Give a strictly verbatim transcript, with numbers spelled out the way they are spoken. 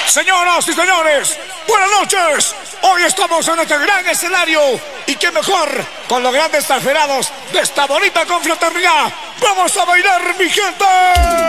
Señoras y señores, buenas noches. Hoy estamos en este gran escenario y qué mejor con los grandes exagerados de esta bonita confraternidad. ¡Vamos a bailar, mi gente!